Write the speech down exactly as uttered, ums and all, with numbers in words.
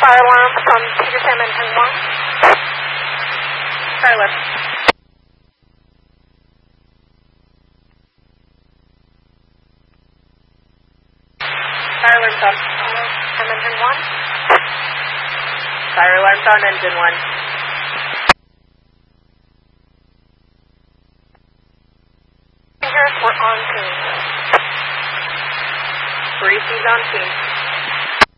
fire alarm from Peter Sam Engine one. Fire alarm. Fire alarm's on. Sam Engine one. Fire alarm's on Engine one. We're on scene. Briefings on scene.